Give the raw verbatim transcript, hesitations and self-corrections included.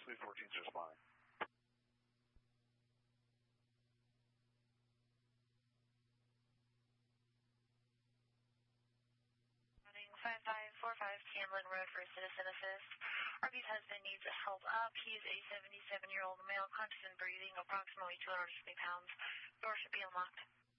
three fourteen is just fine. five five four five Camlin Road for Citizen Assist. R B's husband needs help up. He is a seventy-seven-year-old male, conscious and breathing, approximately two hundred fifty pounds. Door should be unlocked.